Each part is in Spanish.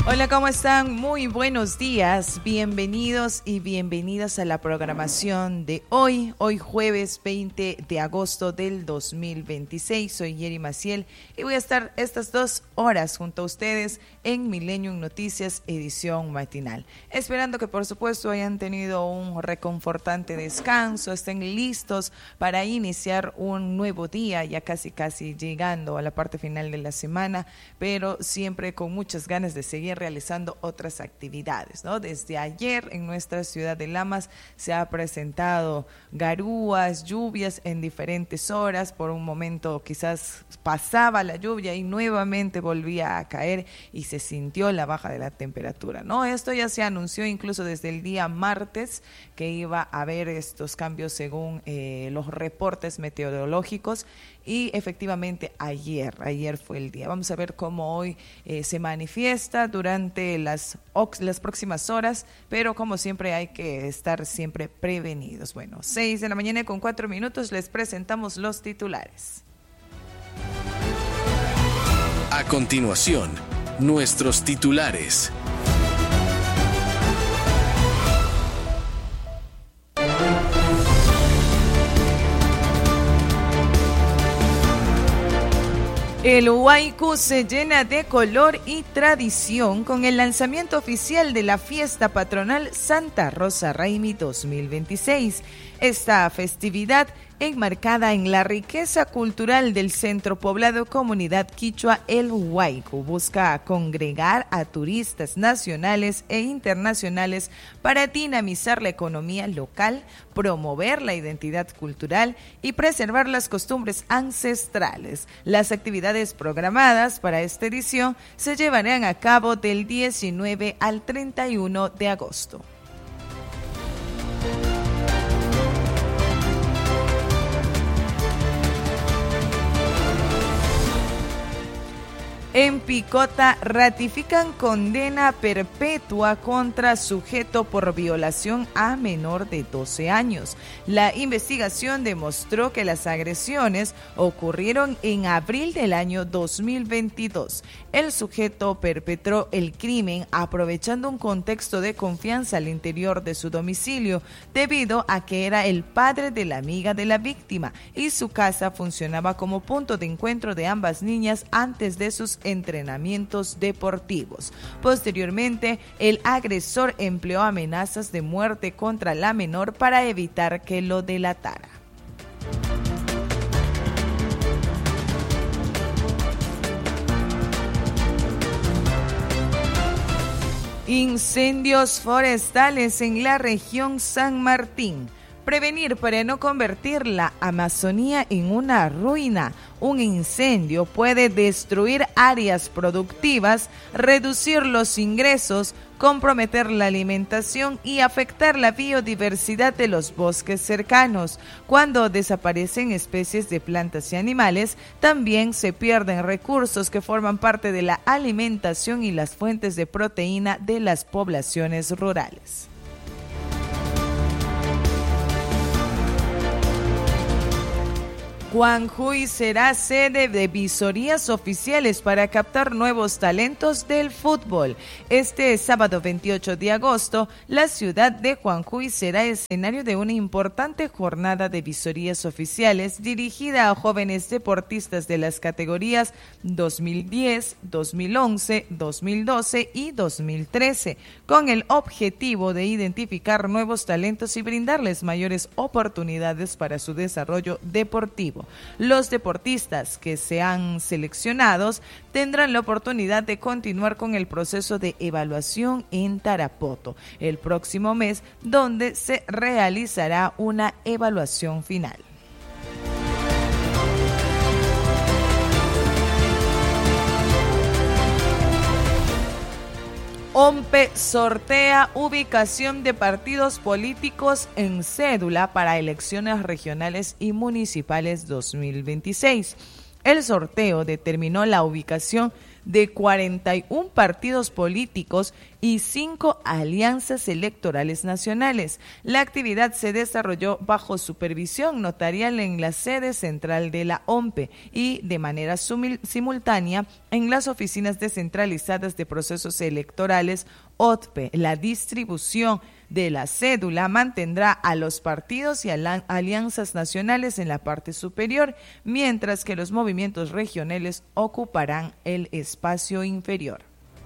Hola, ¿cómo están? Muy buenos días. Bienvenidos y bienvenidas a la programación de hoy jueves 20 de agosto del 2026. Soy Yeri Maciel y voy a estar estas 2 horas junto a ustedes en Millennium Noticias, edición matinal. Esperando que, por supuesto, hayan tenido un reconfortante descanso, estén listos para iniciar un nuevo día, ya casi llegando a la parte final de la semana, pero siempre con muchas ganas de seguir realizando otras actividades, ¿no? Desde ayer en nuestra ciudad de Lamas se ha presentado garúas, lluvias en diferentes horas. Por un momento quizás pasaba la lluvia y nuevamente volvía a caer y se sintió la baja de la temperatura, ¿no? Esto ya se anunció incluso desde el día martes que iba a haber estos cambios según los reportes meteorológicos. Y efectivamente ayer fue el día. Vamos a ver cómo hoy se manifiesta durante las próximas horas, pero como siempre hay que estar siempre prevenidos. Bueno, 6:04 les presentamos los titulares. A continuación, nuestros titulares. El Huaycu se llena de color y tradición con el lanzamiento oficial de la fiesta patronal Santa Rosa Raimi 2026. Esta festividad, enmarcada en la riqueza cultural del centro poblado comunidad quichua El Huaycu, busca congregar a turistas nacionales e internacionales para dinamizar la economía local, promover la identidad cultural y preservar las costumbres ancestrales. Las actividades programadas para esta edición se llevarán a cabo del 19 al 31 de agosto. En Picota ratifican condena perpetua contra sujeto por violación a menor de 12 años. La investigación demostró que las agresiones ocurrieron en abril del año 2022. El sujeto perpetró el crimen aprovechando un contexto de confianza al interior de su domicilio, debido a que era el padre de la amiga de la víctima y su casa funcionaba como punto de encuentro de ambas niñas antes de sus entrenamientos deportivos. Posteriormente, el agresor empleó amenazas de muerte contra la menor para evitar que lo delatara. Incendios forestales en la región San Martín. Prevenir para no convertir la Amazonía en una ruina. Un incendio puede destruir áreas productivas, reducir los ingresos, comprometer la alimentación y afectar la biodiversidad de los bosques cercanos. Cuando desaparecen especies de plantas y animales, también se pierden recursos que forman parte de la alimentación y las fuentes de proteína de las poblaciones rurales. Jujuy será sede de visorías oficiales para captar nuevos talentos del fútbol. Este sábado 28 de agosto, la ciudad de Jujuy será escenario de una importante jornada de visorías oficiales dirigida a jóvenes deportistas de las categorías 2010, 2011, 2012 y 2013, con el objetivo de identificar nuevos talentos y brindarles mayores oportunidades para su desarrollo deportivo. Los deportistas que sean seleccionados tendrán la oportunidad de continuar con el proceso de evaluación en Tarapoto el próximo mes, donde se realizará una evaluación final. OMPE sortea ubicación de partidos políticos en cédula para elecciones regionales y municipales 2026. El sorteo determinó la ubicación de 41 partidos políticos y 5 alianzas electorales nacionales. La actividad se desarrolló bajo supervisión notarial en la sede central de la OMPE y de manera simultánea en las oficinas descentralizadas de procesos electorales OTPE. La distribución de la cédula mantendrá a los partidos y alianzas nacionales en la parte superior, mientras que los movimientos regionales ocuparán el espacio inferior.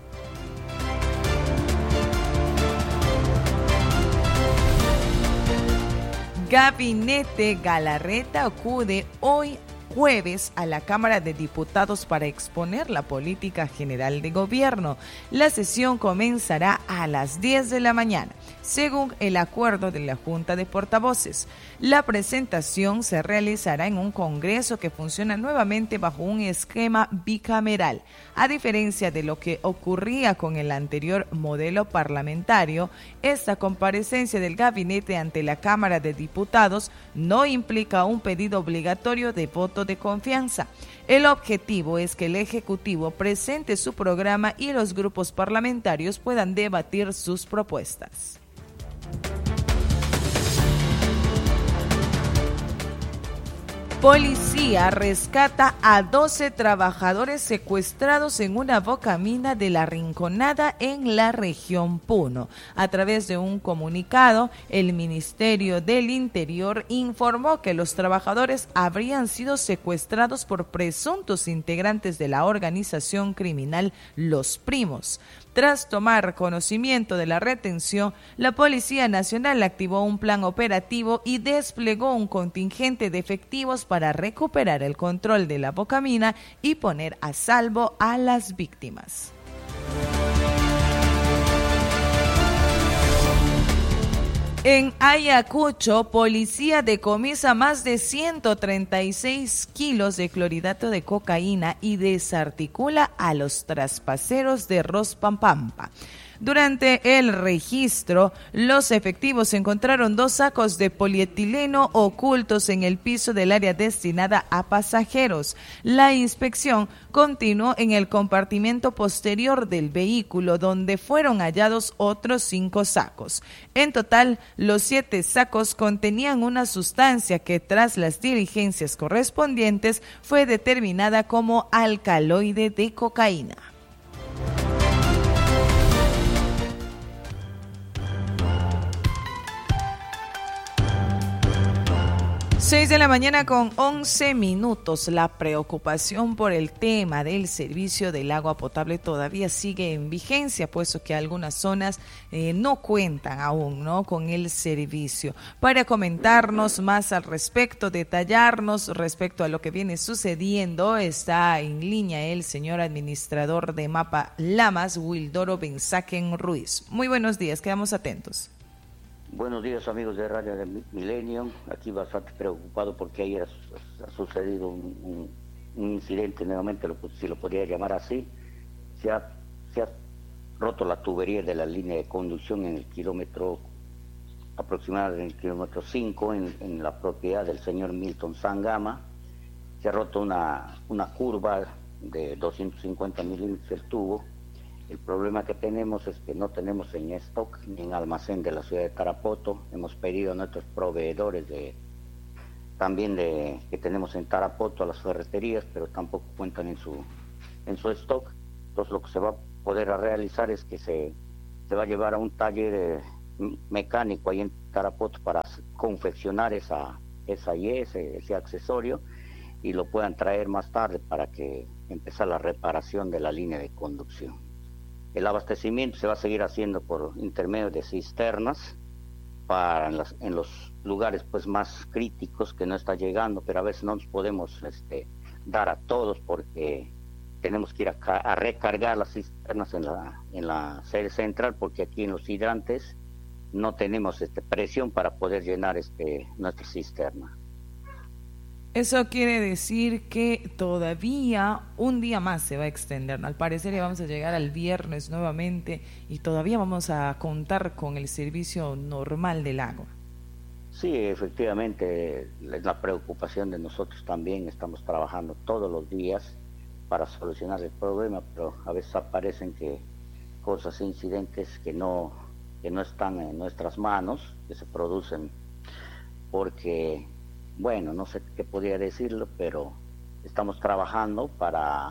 Gabinete Galarreta acude hoy jueves a la Cámara de Diputados para exponer la política general de gobierno. La sesión comenzará a las 10 de la mañana, según el acuerdo de la Junta de Portavoces. La presentación se realizará en un Congreso que funciona nuevamente bajo un esquema bicameral. A diferencia de lo que ocurría con el anterior modelo parlamentario, esta comparecencia del gabinete ante la Cámara de Diputados no implica un pedido obligatorio de voto de confianza. El objetivo es que el Ejecutivo presente su programa y los grupos parlamentarios puedan debatir sus propuestas. Policía rescata a 12 trabajadores secuestrados en una bocamina de La Rinconada en la región Puno. A través de un comunicado, el Ministerio del Interior informó que los trabajadores habrían sido secuestrados por presuntos integrantes de la organización criminal Los Primos. Tras tomar conocimiento de la retención, la Policía Nacional activó un plan operativo y desplegó un contingente de efectivos para recuperar el control de la bocamina y poner a salvo a las víctimas. En Ayacucho, policía decomisa más de 136 kilos de clorhidrato de cocaína y desarticula a los traspaseros de Rospampampa. Durante el registro, los efectivos encontraron 2 sacos de polietileno ocultos en el piso del área destinada a pasajeros. La inspección continuó en el compartimento posterior del vehículo, donde fueron hallados otros 5 sacos. En total, los 7 sacos contenían una sustancia que, tras las diligencias correspondientes, fue determinada como alcaloide de cocaína. 6 de la mañana con 11 minutos. La preocupación por el tema del servicio del agua potable todavía sigue en vigencia, puesto que algunas zonas no cuentan aún, ¿no?, con el servicio. Para comentarnos más al respecto, detallarnos respecto a lo que viene sucediendo, está en línea el señor administrador de Mapa Lamas, Wildoro Benzaken Ruiz. Muy buenos días, quedamos atentos. Buenos días, amigos de Radio de Milenio. Aquí bastante preocupado porque ayer ha sucedido un incidente, nuevamente, si lo podría llamar así. Se ha roto la tubería de la línea de conducción en el kilómetro, aproximadamente en el kilómetro 5, en la propiedad del señor Milton Sangama. Se ha roto una curva de 250 milímetros del tubo. El problema que tenemos es que no tenemos en stock ni en almacén de la ciudad de Tarapoto. Hemos pedido a nuestros proveedores que tenemos en Tarapoto, a las ferreterías, pero tampoco cuentan en su stock. Entonces lo que se va a poder realizar es que se va a llevar a un taller mecánico ahí en Tarapoto para confeccionar ese accesorio, y lo puedan traer más tarde para que empezar la reparación de la línea de conducción. El abastecimiento se va a seguir haciendo por intermedio de cisternas en los lugares pues más críticos que no está llegando, pero a veces no nos podemos dar a todos porque tenemos que ir a recargar las cisternas en la sede central, porque aquí en los hidrantes no tenemos presión para poder llenar nuestra cisterna. Eso quiere decir que todavía un día más se va a extender. Al parecer ya vamos a llegar al viernes nuevamente y todavía vamos a contar con el servicio normal del agua. Sí, efectivamente, es la preocupación de nosotros también. Estamos trabajando todos los días para solucionar el problema, pero a veces aparecen que cosas, incidentes que no están en nuestras manos, que se producen porque, bueno, no sé qué podría decirlo, pero estamos trabajando para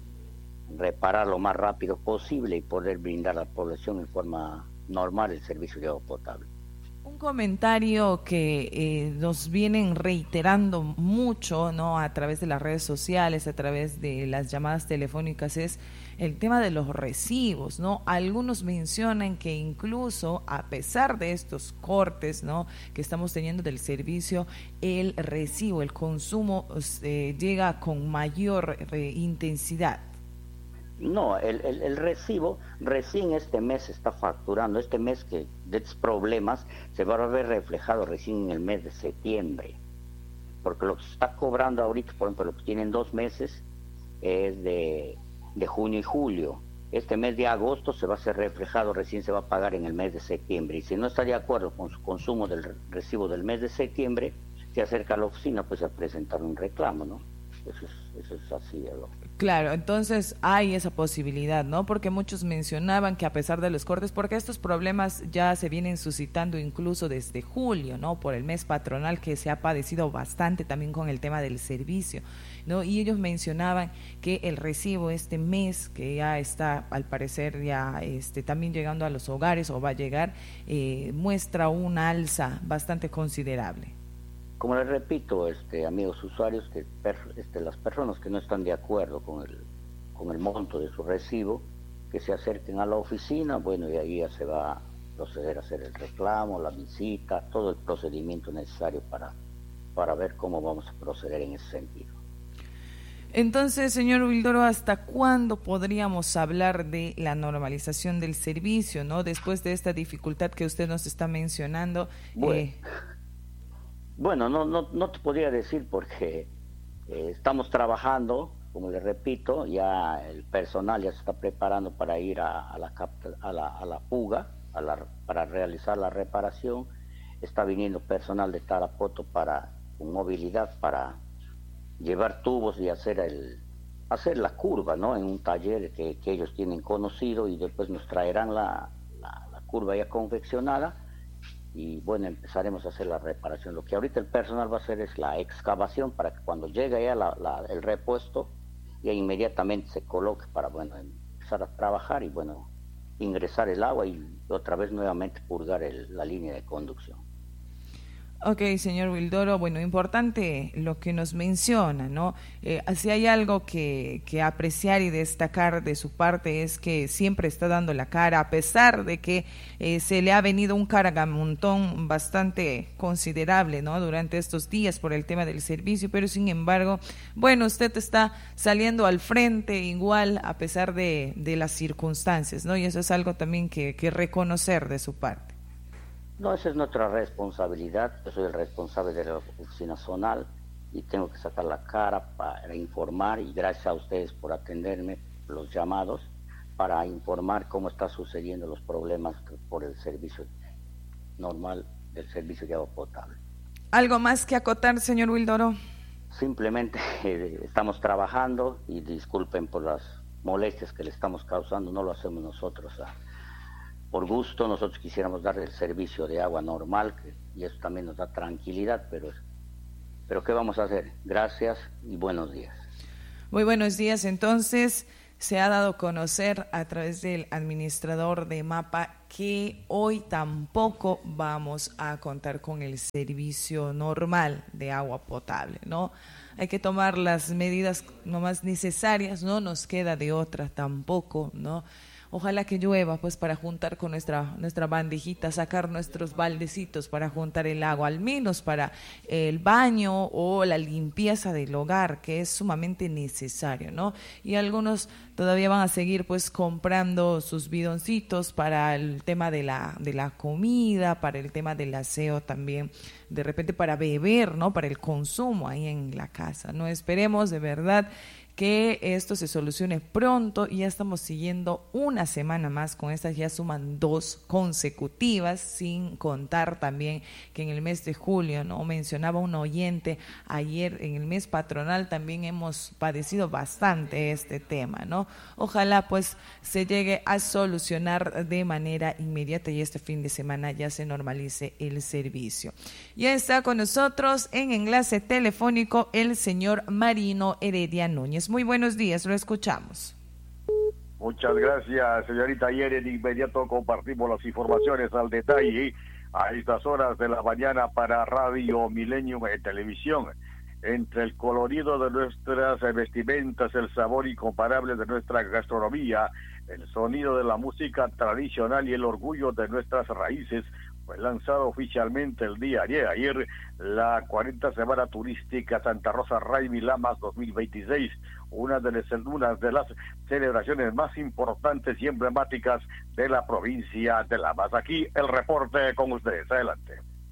reparar lo más rápido posible y poder brindar a la población en forma normal el servicio de agua potable. Un comentario que nos vienen reiterando mucho, ¿no? A través de las redes sociales, a través de las llamadas telefónicas, es el tema de los recibos, ¿no? Algunos mencionan que incluso a pesar de estos cortes, ¿no?, que estamos teniendo del servicio, el recibo, el consumo llega con mayor intensidad. No, el recibo recién este mes se está facturando, este mes que de estos problemas se va a ver reflejado recién en el mes de septiembre, porque lo que se está cobrando ahorita, por ejemplo, lo que tienen 2 meses es de junio y julio. Este mes de agosto se va a ser reflejado, recién se va a pagar en el mes de septiembre, y si no está de acuerdo con su consumo del recibo del mes de septiembre, se acerca a la oficina pues a presentar un reclamo, ¿no? Eso es así, ¿no? Claro, entonces hay esa posibilidad, ¿no? Porque muchos mencionaban que a pesar de los cortes, porque estos problemas ya se vienen suscitando incluso desde julio, ¿no? Por el mes patronal, que se ha padecido bastante también con el tema del servicio, ¿no? Y ellos mencionaban que el recibo este mes, que ya está al parecer ya también llegando a los hogares o va a llegar, muestra una alza bastante considerable. Como les repito, amigos usuarios, que las personas que no están de acuerdo con el monto de su recibo, que se acerquen a la oficina, bueno, y ahí ya se va a proceder a hacer el reclamo, la visita, todo el procedimiento necesario para ver cómo vamos a proceder en ese sentido. Entonces, señor Wildoro, ¿hasta cuándo podríamos hablar de la normalización del servicio, ¿no? Después de esta dificultad que usted nos está mencionando. Bueno, no te podría decir porque estamos trabajando, como les repito, ya el personal ya se está preparando para ir a la fuga, para realizar la reparación. Está viniendo personal de Tarapoto con movilidad para llevar tubos y hacer la curva, ¿no? En un taller que ellos tienen conocido, y después nos traerán la curva ya confeccionada. Y bueno, empezaremos a hacer la reparación. Lo que ahorita el personal va a hacer es la excavación para que cuando llegue ya el repuesto, ya inmediatamente se coloque para, bueno, empezar a trabajar y, bueno, ingresar el agua y otra vez nuevamente purgar la línea de conducción. Ok, señor Wildoro, bueno, importante lo que nos menciona, ¿no? Si hay algo que apreciar y destacar de su parte es que siempre está dando la cara, a pesar de que se le ha venido un cargamontón bastante considerable, ¿no?, durante estos días por el tema del servicio, pero sin embargo, bueno, usted está saliendo al frente igual a pesar de las circunstancias, ¿no? Y eso es algo también que reconocer de su parte. No, esa es nuestra responsabilidad. Yo soy el responsable de la oficina zonal y tengo que sacar la cara para informar, y gracias a ustedes por atenderme los llamados para informar cómo está sucediendo los problemas por el servicio normal del servicio de agua potable. ¿Algo más que acotar, señor Wildoro? Simplemente estamos trabajando y disculpen por las molestias que le estamos causando, no lo hacemos nosotros por gusto. Nosotros quisiéramos dar el servicio de agua normal, y eso también nos da tranquilidad, pero ¿qué vamos a hacer? Gracias y buenos días. Muy buenos días. Entonces, se ha dado a conocer a través del administrador de MAPA que hoy tampoco vamos a contar con el servicio normal de agua potable, ¿no? Hay que tomar las medidas nomás necesarias, no nos queda de otra tampoco, ¿no? Ojalá que llueva, pues, para juntar con nuestra bandejita, sacar nuestros baldecitos para juntar el agua, al menos para el baño o la limpieza del hogar, que es sumamente necesario, ¿no? Y algunos todavía van a seguir, pues, comprando sus bidoncitos para el tema de la comida, para el tema del aseo también, de repente para beber, ¿no? Para el consumo ahí en la casa, ¿no? Esperemos de verdad que esto se solucione pronto, y ya estamos siguiendo una semana más con estas, ya suman 2 consecutivas, sin contar también que en el mes de julio, ¿no? Mencionaba un oyente ayer, en el mes patronal también hemos padecido bastante este tema, ¿no? Ojalá pues se llegue a solucionar de manera inmediata y este fin de semana ya se normalice el servicio. Ya está con nosotros en enlace telefónico el señor Marino Heredia Núñez. Muy buenos días, lo escuchamos. Muchas gracias, señorita. Ayer en inmediato compartimos las informaciones al detalle a estas horas de la mañana para Radio Millennium en televisión. Entre el colorido de nuestras vestimentas, el sabor incomparable de nuestra gastronomía, el sonido de la música tradicional y el orgullo de nuestras raíces, fue lanzado oficialmente el día de ayer la 40 Semana Turística Santa Rosa Raimi Lamas 2026, una de las celebraciones más importantes y emblemáticas de la provincia de Lamas. Aquí el reporte con ustedes. Adelante.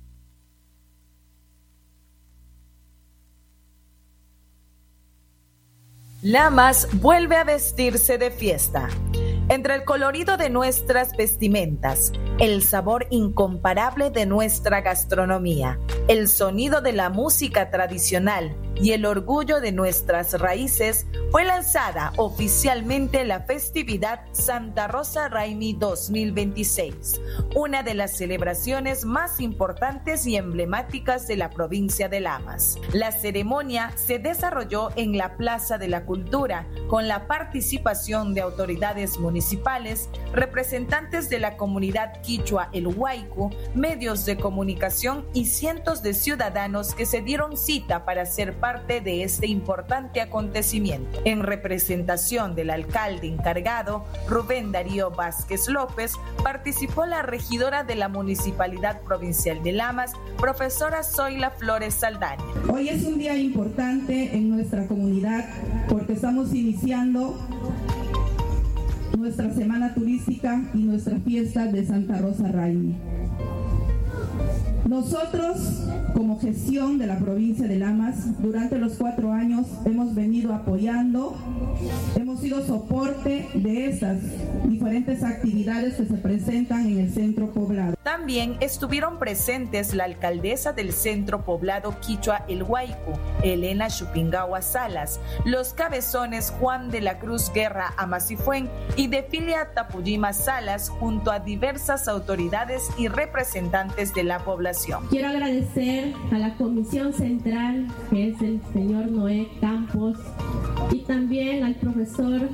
Lamas vuelve a vestirse de fiesta. Entre el colorido de nuestras vestimentas, el sabor incomparable de nuestra gastronomía, el sonido de la música tradicional y el orgullo de nuestras raíces, fue lanzada oficialmente la festividad Santa Rosa Raimi 2026, una de las celebraciones más importantes y emblemáticas de la provincia de Lamas. La ceremonia se desarrolló en la Plaza de la Cultura con la participación de autoridades municipales, representantes de la comunidad quichua El Huaycu, medios de comunicación y cientos de ciudadanos que se dieron cita para ser parte de este importante acontecimiento. En representación del alcalde encargado, Rubén Darío Vázquez López, participó la regidora de la Municipalidad Provincial de Lamas, profesora Zoila Flores Saldaña. Hoy es un día importante en nuestra comunidad porque estamos iniciando nuestra semana turística y nuestra fiesta de Santa Rosa Raimi. Nosotros, como gestión de la provincia de Lamas, durante los 4 años hemos venido apoyando, hemos sido soporte de estas diferentes actividades que se presentan en el centro poblado. También estuvieron presentes la alcaldesa del centro poblado quichua El Huaycu, Elena Chupingawa Salas, los cabezones Juan de la Cruz Guerra Amasifuen y Defilia Tapuyima Salas, junto a diversas autoridades y representantes de la población. Quiero agradecer a la Comisión Central, que es el señor Noé Campos, y también al profesor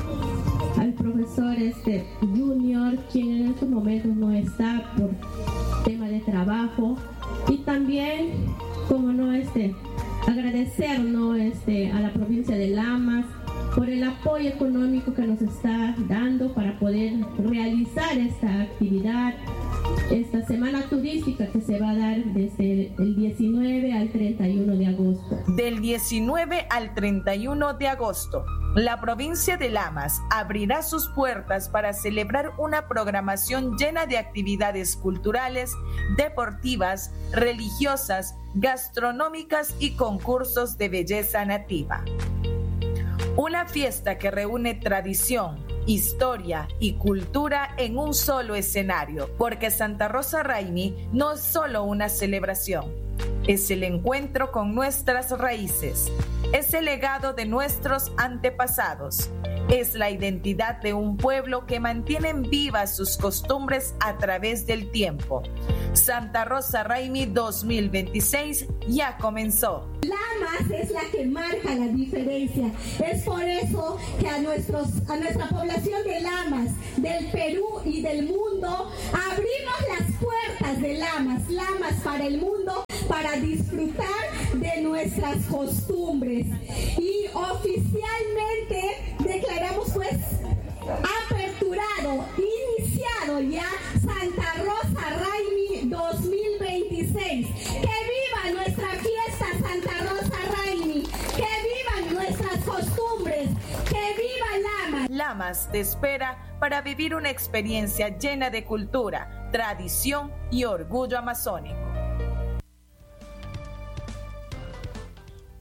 Junior, quien en estos momentos no está por tema de trabajo, y también, como no, agradecer a la provincia de Lamas por el apoyo económico que nos está dando para poder realizar esta actividad, esta semana turística que se va a dar desde el 19 al 31 de agosto. Del 19 al 31 de agosto, la provincia de Lamas abrirá sus puertas para celebrar una programación llena de actividades culturales, deportivas, religiosas, gastronómicas y concursos de belleza nativa. Una fiesta que reúne tradición, historia y cultura en un solo escenario, porque Santa Rosa Raimi no es solo una celebración, es el encuentro con nuestras raíces, es el legado de nuestros antepasados, es la identidad de un pueblo que mantiene vivas sus costumbres a través del tiempo. Santa Rosa Raimi 2026 ya comenzó. Lamas es la que marca la diferencia. Es por eso que a nuestra población de Lamas, del Perú y del mundo, abrimos las puertas de Lamas para el mundo, para disfrutar de nuestras costumbres. Y oficialmente declaramos pues aperturado, iniciado ya Santa Rosa Raimi 2026. ¡Que viva nuestra fiesta Santa Rosa Raimi! ¡Que vivan nuestras costumbres! ¡Que viva Lamas! Lamas te espera para vivir una experiencia llena de cultura, tradición y orgullo amazónico.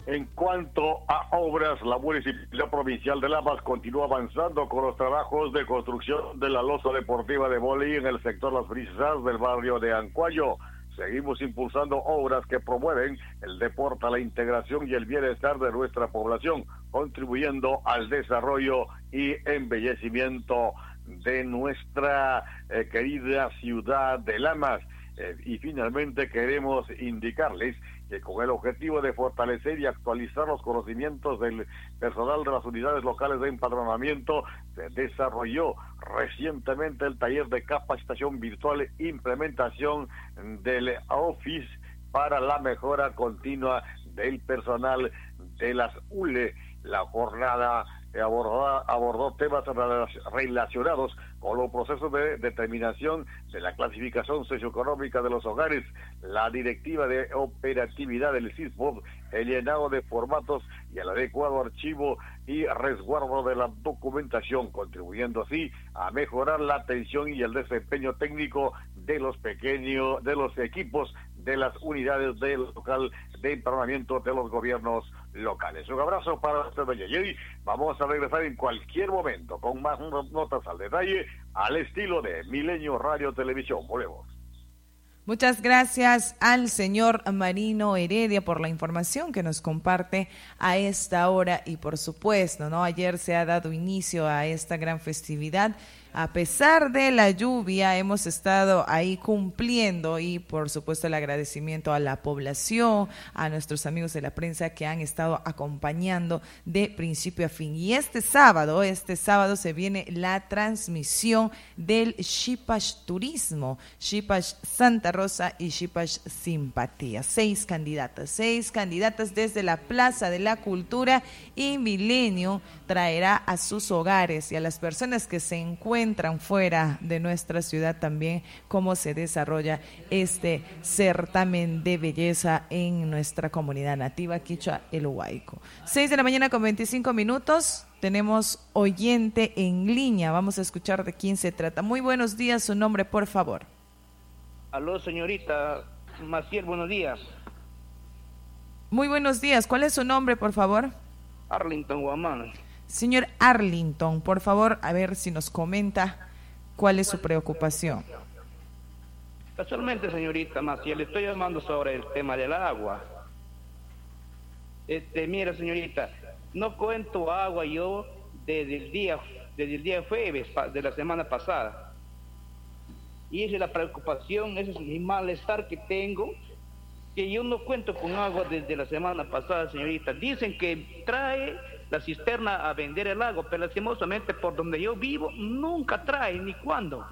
En cuanto a obras, la Municipalidad Provincial de Lamas continúa avanzando con los trabajos de construcción de la losa deportiva de vóley en el sector Las Brisas del barrio de Ancuayo. Seguimos impulsando obras que promueven el deporte, la integración y el bienestar de nuestra población, contribuyendo al desarrollo y embellecimiento de nuestra querida ciudad de Lamas. Y finalmente queremos indicarles que con el objetivo de fortalecer y actualizar los conocimientos del personal de las unidades locales de empadronamiento, se desarrolló recientemente el taller de capacitación virtual e implementación del Office para la mejora continua del personal de las ULE. La jornada abordó temas relacionados con los procesos de determinación de la clasificación socioeconómica de los hogares, la directiva de operatividad del SISBOD, el llenado de formatos y el adecuado archivo y resguardo de la documentación, contribuyendo así a mejorar la atención y el desempeño técnico de los equipos de las unidades del local de empadronamiento de los gobiernos locales. Un abrazo para usted, doña Yeri. Vamos a regresar en cualquier momento con más notas al detalle, al estilo de Milenio Radio Televisión. Volvemos. Muchas gracias al señor Marino Heredia por la información que nos comparte a esta hora y por supuesto, ¿no? Ayer se ha dado inicio a esta gran festividad. A pesar de la lluvia, hemos estado ahí cumpliendo y, por supuesto, el agradecimiento a la población, a nuestros amigos de la prensa que han estado acompañando de principio a fin. Y este sábado se viene la transmisión del Shipash Turismo, Shipash Santa Rosa y Shipash Simpatía. 6 candidatas desde la Plaza de la Cultura, y Milenio traerá a sus hogares y a las personas que se encuentran fuera de nuestra ciudad también cómo se desarrolla este certamen de belleza en nuestra comunidad nativa quichua, el Huayco. 6:25 a.m. Tenemos oyente en línea. Vamos a escuchar de quién se trata. Muy buenos días, su nombre, por favor. Aló, señorita Maciel, buenos días. Muy buenos días. ¿Cuál es su nombre, por favor? Arlington Guamán. Señor Arlington, por favor, a ver si nos comenta cuál es su preocupación. Casualmente, señorita Maciel, le estoy llamando sobre el tema del agua. Mira, señorita, no cuento agua yo desde el día jueves de la semana pasada. Y esa es la preocupación, ese es mi malestar que tengo, que yo no cuento con agua desde la semana pasada, señorita. Dicen que trae la cisterna a vender el agua, pero lastimosamente por donde yo vivo nunca trae, ni cuándo.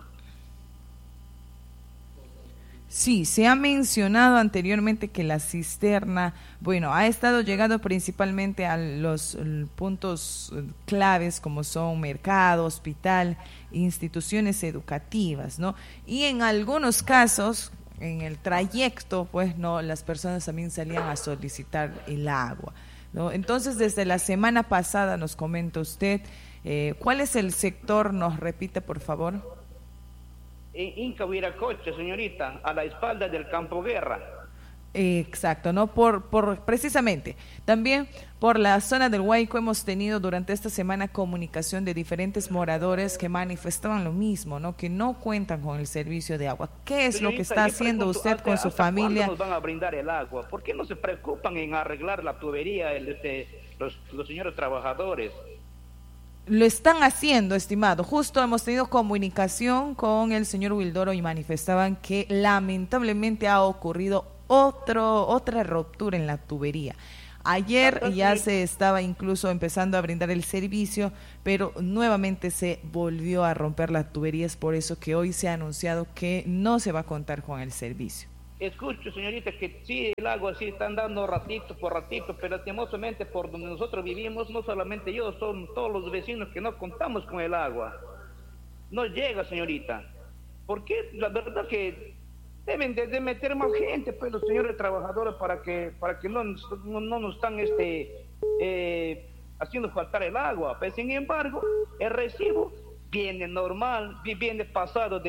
Sí, se ha mencionado anteriormente que la cisterna, ha estado llegando principalmente a los puntos claves como son mercado, hospital, instituciones educativas, ¿no? Y en algunos casos, en el trayecto, las personas también salían a solicitar el agua, ¿no? Entonces, desde la semana pasada nos comenta usted, ¿cuál es el sector? Nos repite, por favor. En Inca Huiracocha, señorita, a la espalda del Campo Guerra. Exacto, ¿no? Precisamente, también por la zona del Huayco hemos tenido durante esta semana comunicación de diferentes moradores que manifestaban lo mismo, ¿no? Que no cuentan con el servicio de agua. ¿Qué es lo que está haciendo usted con su familia? ¿Cuándo nos van a brindar el agua? ¿Por qué no se preocupan en arreglar la tubería los señores trabajadores? Lo están haciendo, estimado. Justo hemos tenido comunicación con el señor Wildoro y manifestaban que lamentablemente ha ocurrido otra ruptura en la tubería. Ayer ya se estaba incluso empezando a brindar el servicio, pero nuevamente se volvió a romper la tubería. Es por eso que hoy se ha anunciado que no se va a contar con el servicio. Escucho, señorita, que sí, el agua sí están dando ratito por ratito, pero lastimosamente por donde nosotros vivimos, no solamente yo, son todos los vecinos que no contamos con el agua. No llega, señorita. ¿Por qué? La verdad que deben de meter más gente, pues, los señores trabajadores para que no nos están haciendo faltar el agua. Pero sin embargo, el recibo viene normal, viene pasado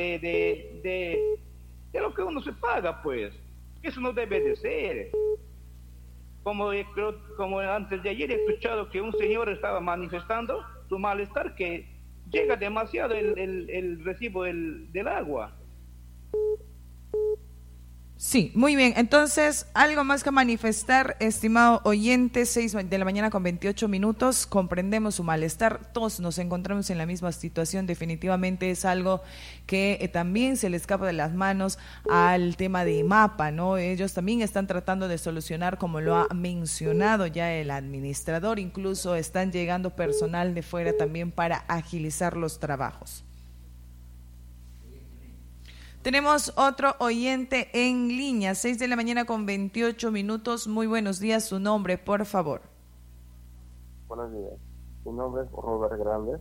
de lo que uno se paga, pues. Eso no debe de ser. como antes de ayer he escuchado que un señor estaba manifestando su malestar, que llega demasiado el recibo del agua. Sí, muy bien. Entonces, algo más que manifestar, estimado oyente, 6 de la mañana con 28 minutos. Comprendemos su malestar. Todos nos encontramos en la misma situación. Definitivamente es algo que también se le escapa de las manos al tema de IMAPA, ¿no? Ellos también están tratando de solucionar, como lo ha mencionado ya el administrador. Incluso están llegando personal de fuera también para agilizar los trabajos. Tenemos otro oyente en línea, 6 de la mañana con 28 minutos. Muy buenos días, su nombre, por favor. Buenos días, mi nombre es Robert Grande.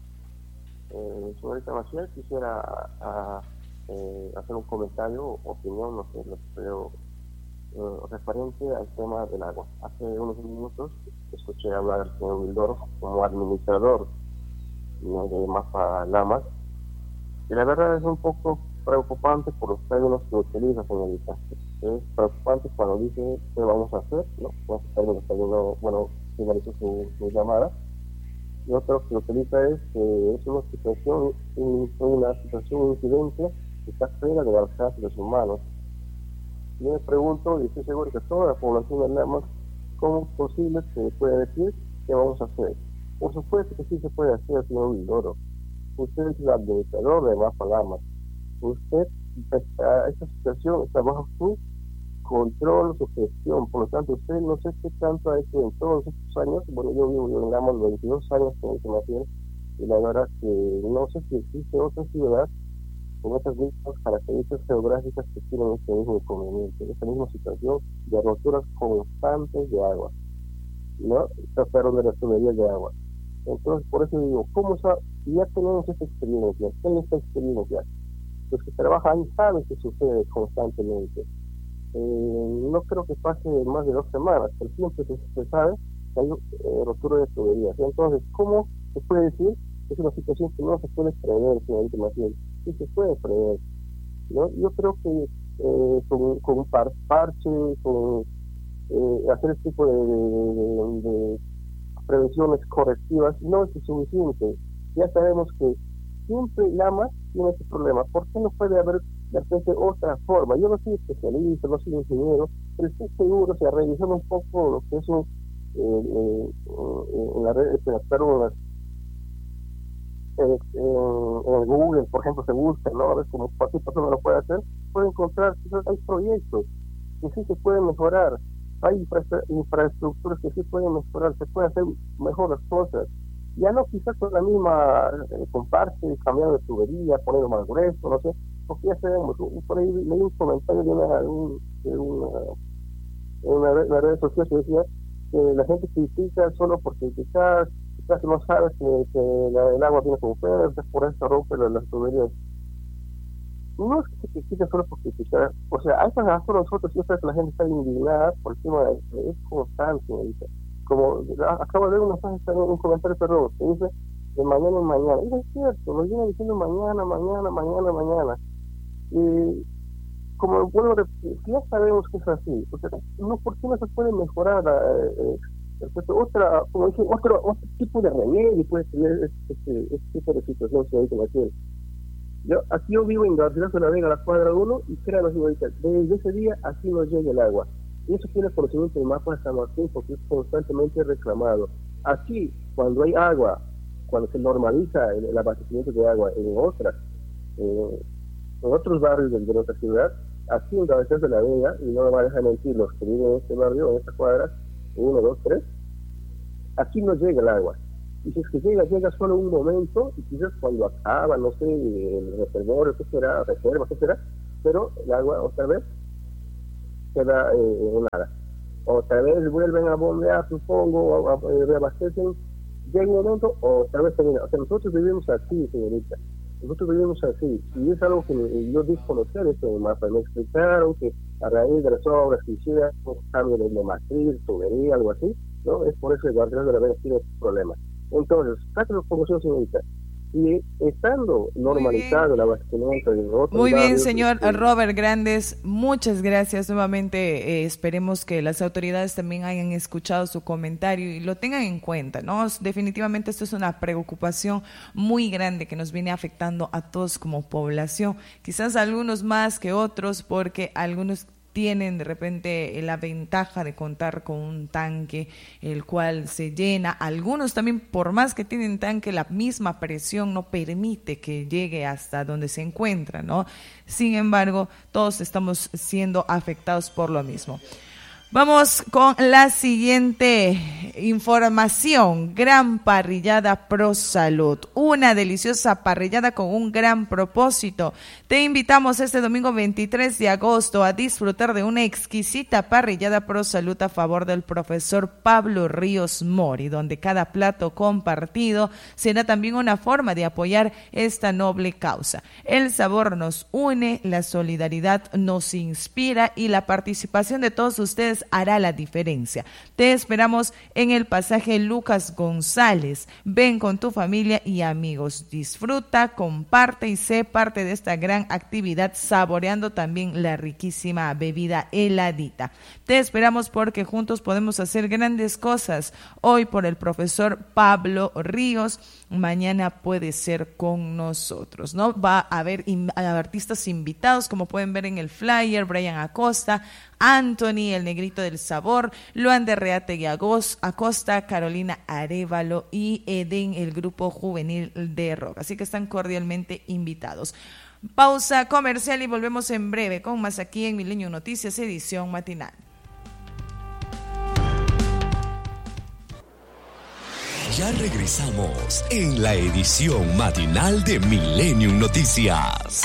Señorita Maciel, quisiera hacer un comentario o opinión, no sé, pero referente al tema del agua. Hace unos minutos escuché hablar al señor Wildorf como administrador de MAPA Lamas, y la verdad es un poco preocupante por los términos que utiliza, señorita. Es preocupante cuando dice qué vamos a hacer, ¿no? Bueno, finalizó su llamada. Y otro que utiliza es que es una situación, un incidente que está fuera del alcance de sus manos. Yo me pregunto, y estoy seguro que toda la población de Lamas, ¿cómo es posible que pueda decir qué vamos a hacer? Por supuesto que sí se puede hacer, señor Vildoro. Usted es el administrador de MAPA Lamas. Usted, esta situación está bajo su control, su gestión, por lo tanto usted no sé qué tanto ha hecho en todos estos años. Bueno, yo vivo en Lamas 22 años con información, y la verdad que no sé si existe otra ciudad con estas mismas características geográficas que tienen este mismo inconveniente, esta misma situación de roturas constantes de agua, ¿no? Perdón, de las tuberías de agua. Entonces, por eso digo, ¿cómo ya tenemos esta experiencia? ¿Qué esta experiencia? Los que trabajan saben que sucede constantemente. No creo que pase más de 2 semanas, pero siempre se sabe que hay rotura de tuberías. Entonces, ¿cómo se puede decir que es una situación que no se puede prever, señorita Maciel? Sí se puede prever, ¿no? Yo creo que con un parche, con hacer este tipo de prevenciones correctivas no es suficiente. Ya sabemos que siempre Lamas tiene ese problema. ¿Por qué no puede haber de repente otra forma? Yo no soy especialista, no soy ingeniero, pero estoy seguro, o sea, revisando un poco lo que es en la red, en Google, por ejemplo, se busca, ¿no? A ver cómo cualquier persona lo puede hacer, puede encontrar, quizás hay proyectos que sí se pueden mejorar, hay infraestructuras que sí pueden mejorar, se pueden hacer mejor las cosas. Ya no quizás con la misma comparte, cambiando de tubería, poniendo más grueso, no sé, porque ya sabemos, por ahí leí un comentario de una red social que decía que la gente critica solo porque quizás no sabe que el agua viene con fuerza, por eso rompe las tuberías. No es que se critica solo por criticar, o sea, a estas razones nosotros, yo sé que la gente está indignada por el tema de es constante, ahorita. Como acabo de ver un comentario, perdón, que dice de mañana en mañana. Y es cierto, lo viene diciendo mañana. Y como vuelvo a repetir, ya sabemos que es así. O sea, no, ¿por qué no se puede mejorar? Otro tipo de remedio puede tener este tipo de situación, señorita Maciel. Yo vivo en Garcilaso de la Vega, la cuadra 1, y créanme, señorita, desde ese día así nos llega el agua. Y eso tiene conocimiento del MAPA de San Martín porque es constantemente reclamado. Aquí, cuando hay agua, cuando se normaliza el abastecimiento de agua en otros barrios de nuestra ciudad, aquí en Garcilaso de la Vega, y no me van a dejar mentir los que viven en este barrio, en esta cuadra, 1, 2, 3, aquí no llega el agua. Y si es que llega solo un momento, y quizás cuando acaba, no sé, el reservorio, qué será, reserva, qué será, pero el agua otra vez queda en nada. Otra vez vuelven a bombear, supongo, reabastecen, llega un momento, otra vez termina. O sea, nosotros vivimos así, señorita. Nosotros vivimos así. Y es algo que yo desconocer esto de MAPA. Me explicaron que a raíz de las obras que hicieron, un cambio de matriz, tubería, algo así, ¿no? Es por eso que el Guardián de la Vega tiene problemas. Entonces, cállate los promociones, señorita. y estando normalizado el abastecimiento de otros Muy bien, barrios, señor Robert Grandes, muchas gracias nuevamente. Esperemos que las autoridades también hayan escuchado su comentario y lo tengan en cuenta, ¿no? Definitivamente esto es una preocupación muy grande que nos viene afectando a todos como población, quizás algunos más que otros, porque algunos tienen de repente la ventaja de contar con un tanque el cual se llena. Algunos también, por más que tienen tanque, la misma presión no permite que llegue hasta donde se encuentra, ¿no? Sin embargo, todos estamos siendo afectados por lo mismo. Vamos con la siguiente información. Gran parrillada Pro Salud. Una deliciosa parrillada con un gran propósito. Te invitamos este domingo 23 de agosto a disfrutar de una exquisita parrillada Pro Salud a favor del profesor Pablo Ríos Mori, donde cada plato compartido será también una forma de apoyar esta noble causa. El sabor nos une, la solidaridad nos inspira y la participación de todos ustedes hará la diferencia. Te esperamos en el pasaje Lucas González. Ven con tu familia y amigos. Disfruta, comparte y sé parte de esta gran actividad, saboreando también la riquísima bebida heladita. Te esperamos porque juntos podemos hacer grandes cosas. Hoy por el profesor Pablo Ríos, mañana puede ser con nosotros, ¿no? Va a haber artistas invitados, como pueden ver en el flyer: Brian Acosta, Anthony, el Negrito del Sabor, Luan de Reategui Acosta, Carolina Arévalo y Eden, el grupo juvenil de rock. Así que están cordialmente invitados. Pausa comercial y volvemos en breve con más aquí en Milenio Noticias, edición matinal. Ya regresamos en la edición matinal de Millennium Noticias.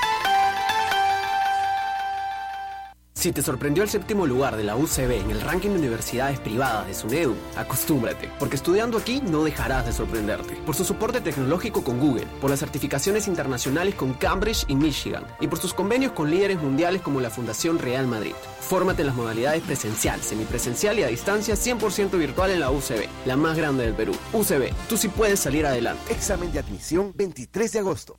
Si te sorprendió el 7º lugar de la UCB en el ranking de universidades privadas de SUNEDU, acostúmbrate, porque estudiando aquí no dejarás de sorprenderte. Por su soporte tecnológico con Google, por las certificaciones internacionales con Cambridge y Michigan, y por sus convenios con líderes mundiales como la Fundación Real Madrid. Fórmate en las modalidades presencial, semipresencial y a distancia 100% virtual en la UCB, la más grande del Perú. UCB, tú sí puedes salir adelante. Examen de admisión 23 de agosto.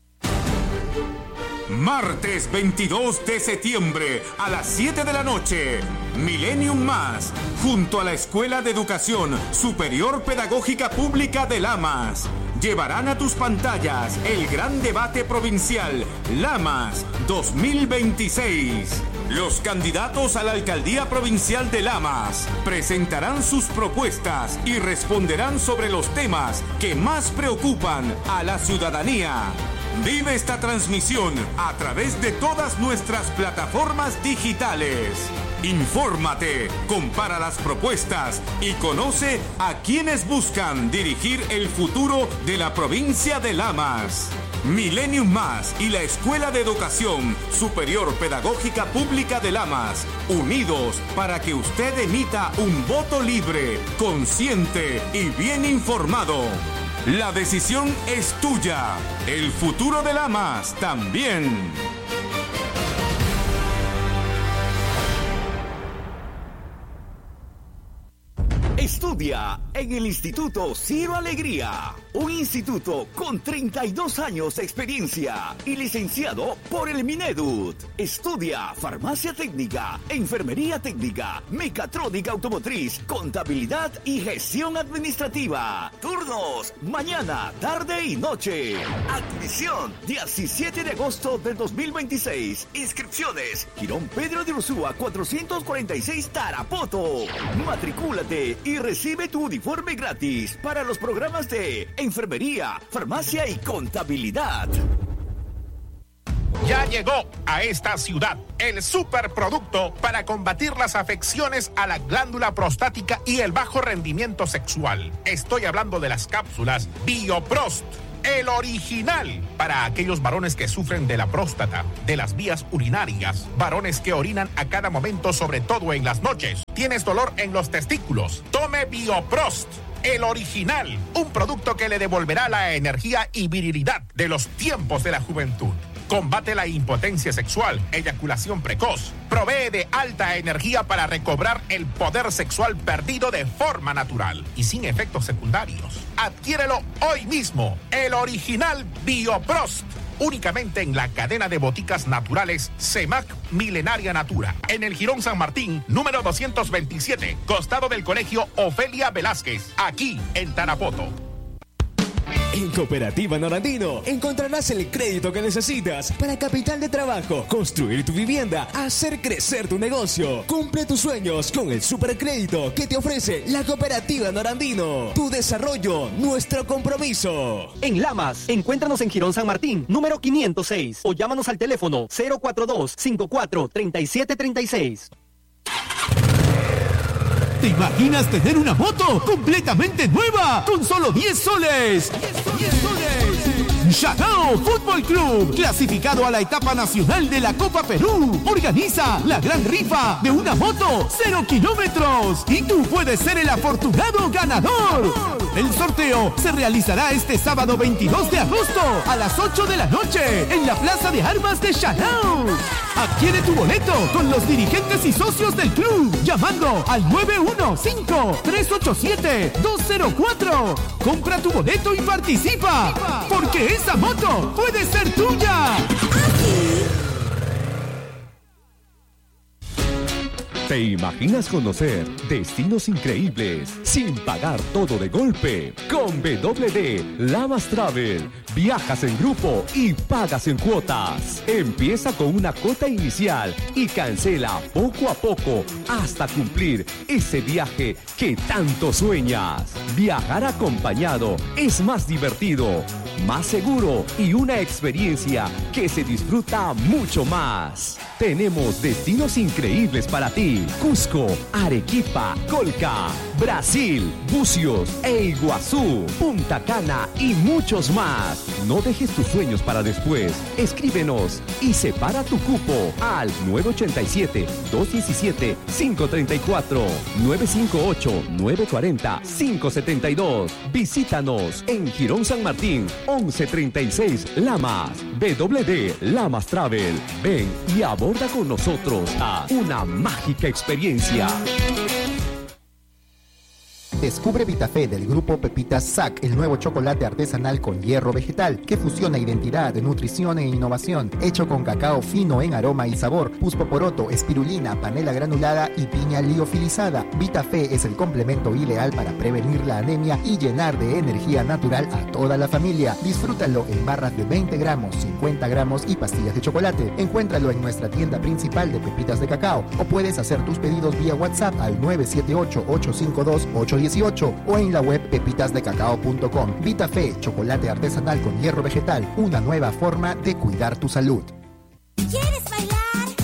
Martes 22 de septiembre a las 7 de la noche, Millennium Más, junto a la Escuela de Educación Superior Pedagógica Pública de Lamas, llevarán a tus pantallas el gran debate provincial Lamas 2026. Los candidatos a la alcaldía provincial de Lamas presentarán sus propuestas y responderán sobre los temas que más preocupan a la ciudadanía. Vive esta transmisión a través de todas nuestras plataformas digitales. Infórmate, compara las propuestas y conoce a quienes buscan dirigir el futuro de la provincia de Lamas. Millennium Más y la Escuela de Educación Superior Pedagógica Pública de Lamas, unidos para que usted emita un voto libre, consciente y bien informado. La decisión es tuya. El futuro de Lamas también. Estudia en el Instituto Ciro Alegría, un instituto con 32 años de experiencia y licenciado por el Minedut. Estudia farmacia técnica, enfermería técnica, mecatrónica automotriz, contabilidad y gestión administrativa. Turnos, mañana, tarde y noche. Admisión, 17 de agosto del 2026. Inscripciones, Girón Pedro de Ursúa 446 Tarapoto. Matricúlate y recibe tu uniforme gratis para los programas de enfermería, farmacia y contabilidad. Ya llegó a esta ciudad el superproducto para combatir las afecciones a la glándula prostática y el bajo rendimiento sexual. Estoy hablando de las cápsulas Bioprost. El original para aquellos varones que sufren de la próstata, de las vías urinarias, varones que orinan a cada momento, sobre todo en las noches. ¿Tienes dolor en los testículos? Tome Bioprost, el original, un producto que le devolverá la energía y virilidad de los tiempos de la juventud. combate la impotencia sexual, eyaculación precoz, provee de alta energía para recobrar el poder sexual perdido de forma natural y sin efectos secundarios. Adquiérelo hoy mismo, el original BioProst, únicamente en la cadena de boticas naturales CEMAC Milenaria Natura, en el Jirón San Martín, número 227, costado del Colegio Ofelia Velázquez, aquí en Tarapoto. En Cooperativa Norandino encontrarás el crédito que necesitas para capital de trabajo, construir tu vivienda, hacer crecer tu negocio. Cumple tus sueños con el supercrédito que te ofrece la Cooperativa Norandino. Tu desarrollo, nuestro compromiso. En Lamas, encuéntranos en Jirón San Martín, número 506, o llámanos al teléfono 042-54-3736. ¿Te imaginas tener una moto completamente nueva con solo 10 soles? 10 soles. Chacao Fútbol Club, clasificado a la etapa nacional de la Copa Perú, organiza la gran rifa de una moto 0 kilómetros y tú puedes ser el afortunado ganador. El sorteo se realizará este sábado 22 de agosto a las 8 de la noche en la Plaza de Armas de Chacao. Adquiere tu boleto con los dirigentes y socios del club llamando al 915-387-204. Compra tu boleto y participa, porque esa moto puede ser tuya. ¿Te imaginas conocer destinos increíbles sin pagar todo de golpe? Con WD Lamas Travel, viajas en grupo y pagas en cuotas. Empieza con una cuota inicial y cancela poco a poco hasta cumplir ese viaje que tanto sueñas. Viajar acompañado es más divertido, más seguro y una experiencia que se disfruta mucho más. Tenemos destinos increíbles para ti: Cusco, Arequipa, Colca, Brasil, Bucios e Iguazú, Punta Cana y muchos más. No dejes tus sueños para después. Escríbenos y separa tu cupo al 987-217-534, 958-940-572. Visítanos en Jirón San Martín, 1136 Lamas. WD Lamas Travel. Ven y aborda con nosotros a una mágica experiencia. Descubre Vitafé del grupo Pepitas SAC, el nuevo chocolate artesanal con hierro vegetal que fusiona identidad, nutrición e innovación, hecho con cacao fino en aroma y sabor, puspoporoto, espirulina, panela granulada y piña liofilizada. Vitafé es el complemento ideal para prevenir la anemia y llenar de energía natural a toda la familia. Disfrútalo en barras de 20 gramos, 50 gramos y pastillas de chocolate. Encuéntralo en nuestra tienda principal de pepitas de cacao o puedes hacer tus pedidos vía WhatsApp al 978-852-810 o en la web pepitasdecacao.com. Vitafé, chocolate artesanal con hierro vegetal, una nueva forma de cuidar tu salud. ¿Quieres bailar?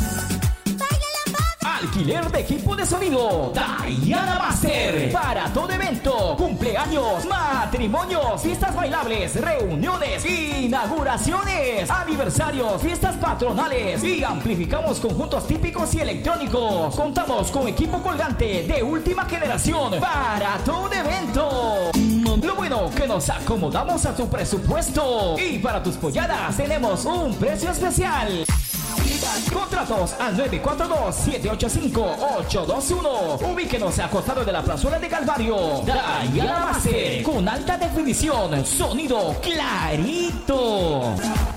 Alquiler de equipo de sonido Diana Master para todo evento, cumpleaños, matrimonios, fiestas bailables, reuniones, inauguraciones, aniversarios, fiestas patronales y amplificamos conjuntos típicos y electrónicos. Contamos con equipo colgante de última generación para todo evento. Lo bueno que nos acomodamos a tu presupuesto y para tus polladas tenemos un precio especial. Contratos al 942-785-821. Ubíquenos a costado de la plazuela de Calvario. Diana Master, con alta definición, sonido clarito.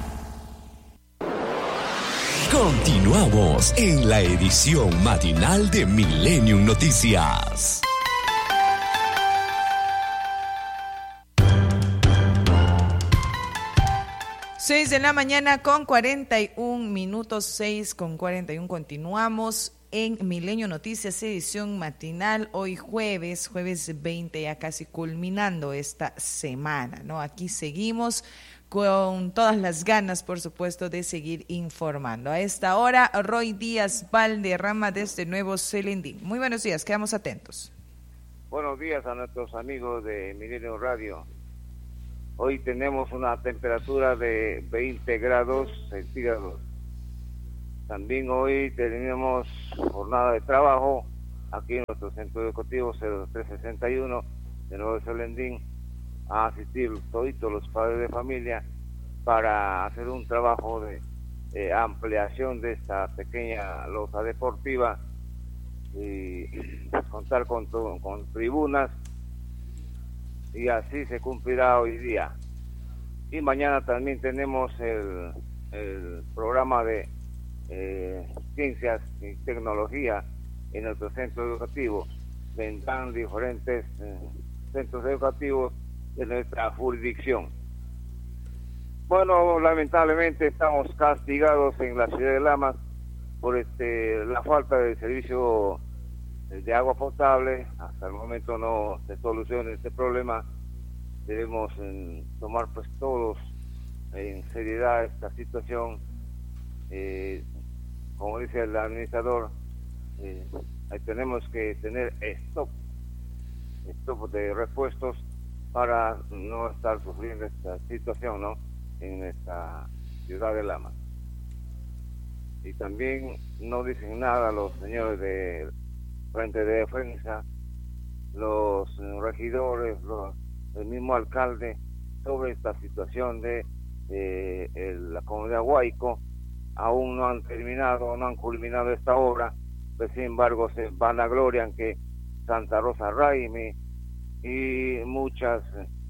Continuamos en la edición matinal de Millennium Noticias. Seis de la mañana con 41 minutos, 6:41. Continuamos en Milenio Noticias, edición matinal, hoy jueves 20, ya casi culminando esta semana, ¿no? Aquí seguimos con todas las ganas, por supuesto, de seguir informando. A esta hora, Roy Díaz Valderrama desde Nuevo Celendín. Muy buenos días, quedamos atentos. Buenos días a nuestros amigos de Milenio Radio. Hoy tenemos una temperatura de 20 grados centígrados. También hoy tenemos jornada de trabajo aquí en nuestro centro educativo 0361 de Nuevo Celendín. A asistir todos los padres de familia para hacer un trabajo ampliación de esta pequeña losa deportiva y contar con tribunas, y así se cumplirá hoy día. Y mañana también tenemos el programa de ciencias y tecnología en nuestro centro educativo. Vendrán diferentes centros educativos de nuestra jurisdicción. Bueno, lamentablemente estamos castigados en la ciudad de Lamas por la falta de servicio de agua potable. Hasta el momento no se soluciona este problema. Debemos tomar pues todos en seriedad esta situación. Como dice el administrador, tenemos que tener stop de repuestos para no estar sufriendo esta situación, ¿no?, en esta ciudad de Lamas. Y también no dicen nada los señores de Frente de Defensa, los regidores, el mismo alcalde, sobre esta situación de la comunidad Huayco. Aún no han terminado, no han culminado esta obra, pues sin embargo se vanaglorian que Santa Rosa Raimi y muchas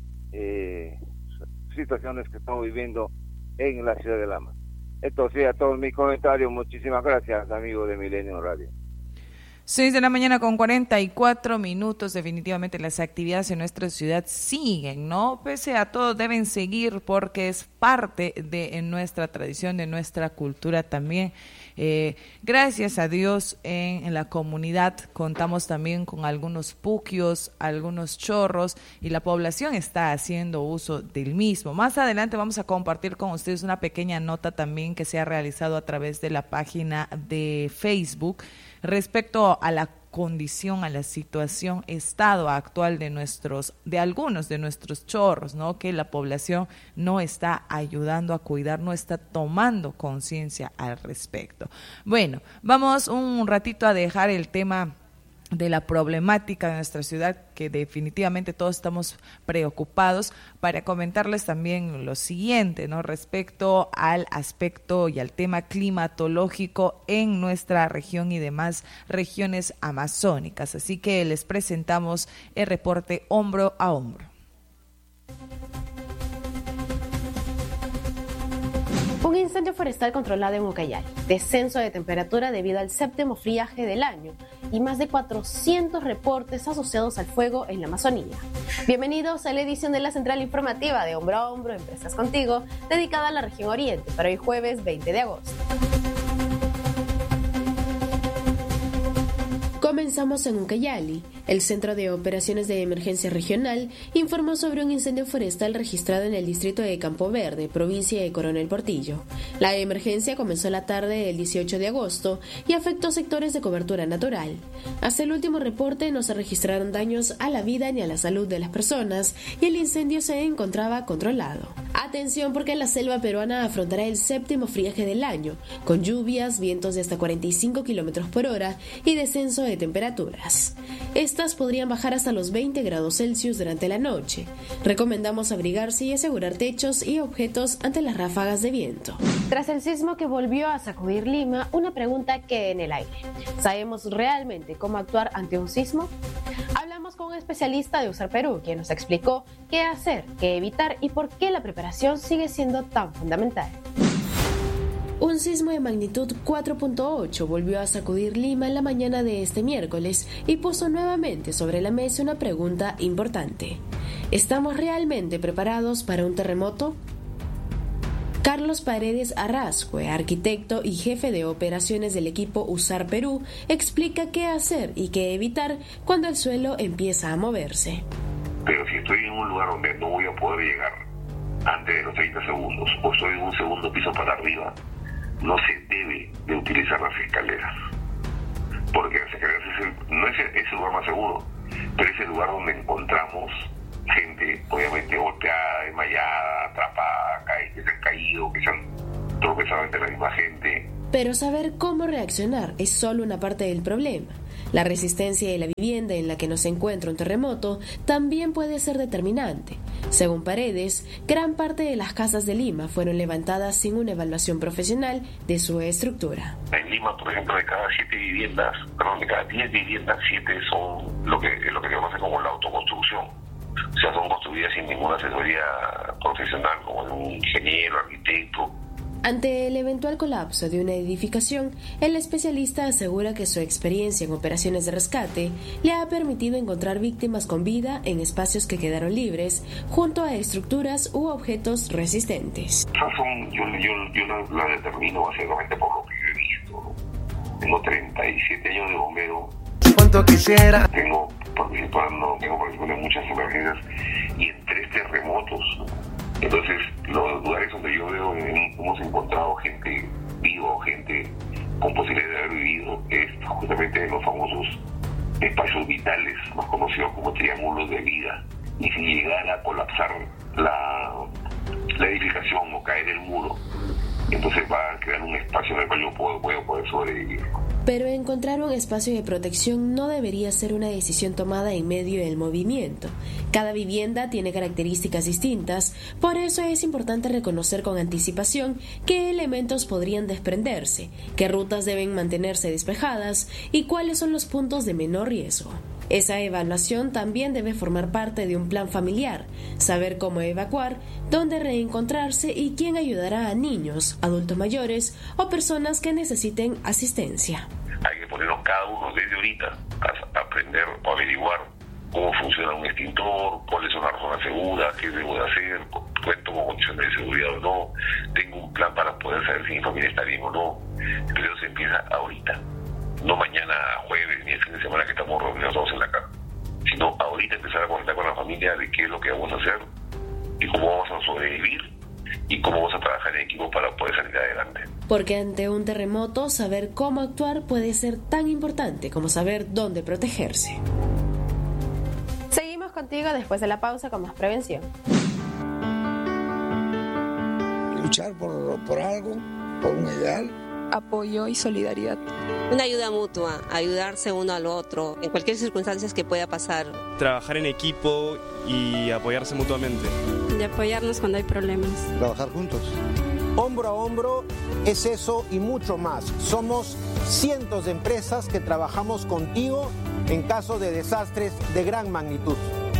situaciones que estamos viviendo en la ciudad de Lamas. Entonces, a todos mis comentarios, muchísimas gracias, amigos de Milenio Radio. 6 de la mañana con 44 minutos. Definitivamente las actividades en nuestra ciudad siguen, ¿no? Pese a todo deben seguir porque es parte de nuestra tradición, de nuestra cultura también. Gracias a Dios en la comunidad contamos también con algunos puquios, algunos chorros, y la población está haciendo uso del mismo. Más adelante vamos a compartir con ustedes una pequeña nota también que se ha realizado a través de la página de Facebook respecto a la condición, a la situación, estado actual de algunos de nuestros chorros, ¿no? Que la población no está ayudando a cuidar, no está tomando conciencia al respecto. Bueno, vamos un ratito a dejar el tema de la problemática de nuestra ciudad, que definitivamente todos estamos preocupados, para comentarles también lo siguiente, ¿no? Respecto al aspecto y al tema climatológico en nuestra región y demás regiones amazónicas. Así que les presentamos el reporte Hombro a Hombro. Un incendio forestal controlado en Ucayali, descenso de temperatura debido al séptimo friaje del año y más de 400 reportes asociados al fuego en la Amazonía. Bienvenidos a la edición de la Central Informativa de Hombro a Hombro, Empresas Contigo, dedicada a la región Oriente, para hoy jueves 20 de agosto. Comenzamos en Ucayali. El Centro de Operaciones de Emergencia Regional informó sobre un incendio forestal registrado en el distrito de Campo Verde, provincia de Coronel Portillo. La emergencia comenzó la tarde del 18 de agosto y afectó sectores de cobertura natural. Hasta el último reporte no se registraron daños a la vida ni a la salud de las personas y el incendio se encontraba controlado. Atención, porque la selva peruana afrontará el séptimo friaje del año, con lluvias, vientos de hasta 45 km por hora y descenso de temperaturas. Estas podrían bajar hasta los 20 grados Celsius durante la noche. Recomendamos abrigarse y asegurar techos y objetos ante las ráfagas de viento. Tras el sismo que volvió a sacudir Lima, una pregunta queda en el aire. ¿Sabemos realmente cómo actuar ante un sismo? Hablamos con un especialista de USAR Perú, quien nos explicó qué hacer, qué evitar y por qué la preparación sigue siendo tan fundamental. Un sismo de magnitud 4.8 volvió a sacudir Lima en la mañana de este miércoles y puso nuevamente sobre la mesa una pregunta importante. ¿Estamos realmente preparados para un terremoto? Carlos Paredes Arrascue, arquitecto y jefe de operaciones del equipo USAR Perú, explica qué hacer y qué evitar cuando el suelo empieza a moverse. Pero si estoy en un lugar donde no voy a poder llegar antes de los 30 segundos o estoy en un segundo piso para arriba, no se debe de utilizar las escaleras, porque las escaleras no es el lugar más seguro, pero es el lugar donde encontramos gente, obviamente golpeada, desmayada, atrapada, que se han caído, que se han tropezado entre la misma gente. Pero saber cómo reaccionar es solo una parte del problema. La resistencia de la vivienda en la que nos encuentra un terremoto también puede ser determinante. Según Paredes, gran parte de las casas de Lima fueron levantadas sin una evaluación profesional de su estructura. En Lima, por ejemplo, de cada 10 viviendas son lo que se conoce como la autoconstrucción. O sea, son construidas sin ninguna asesoría profesional, como de un ingeniero, arquitecto. Ante el eventual colapso de una edificación, el especialista asegura que su experiencia en operaciones de rescate le ha permitido encontrar víctimas con vida en espacios que quedaron libres, junto a estructuras u objetos resistentes. Yo la determino básicamente por lo que yo he visto. Tengo 37 años de bombero. ¿Cuánto quisiera? Tengo participando en muchas emergencias y en 3 terremotos. Entonces, los lugares donde yo veo hemos encontrado gente viva o gente con posibilidad de haber vivido es justamente los famosos espacios vitales, más conocidos como triángulos de vida. Y si llegara a colapsar la edificación o caer el muro, entonces va a crear un espacio en el cual yo puedo poder sobrevivir. Pero encontrar un espacio de protección no debería ser una decisión tomada en medio del movimiento. Cada vivienda tiene características distintas, por eso es importante reconocer con anticipación qué elementos podrían desprenderse, qué rutas deben mantenerse despejadas y cuáles son los puntos de menor riesgo. Esa evaluación también debe formar parte de un plan familiar, saber cómo evacuar, dónde reencontrarse y quién ayudará a niños, adultos mayores o personas que necesiten asistencia. Hay que ponernos cada uno desde ahorita a aprender o averiguar cómo funciona un extintor, cuáles son las zonas seguras, qué debo de hacer, cuento con condiciones de seguridad o no, tengo un plan para poder saber si mi familia está bien o no. Pero se empieza ahorita. No mañana jueves ni el fin de semana que estamos reunidos todos en la casa, sino ahorita empezar a conectar con la familia de qué es lo que vamos a hacer y cómo vamos a sobrevivir y cómo vamos a trabajar en equipo para poder salir adelante. Porque ante un terremoto, saber cómo actuar puede ser tan importante como saber dónde protegerse. Seguimos contigo después de la pausa con más prevención. Luchar por algo, por un ideal. Apoyo y solidaridad. Una ayuda mutua, ayudarse uno al otro, en cualquier circunstancia que pueda pasar. Trabajar en equipo y apoyarse mutuamente. De apoyarnos cuando hay problemas. Trabajar juntos. Hombro a hombro es eso y mucho más. Somos cientos de empresas que trabajamos contigo en caso de desastres de gran magnitud.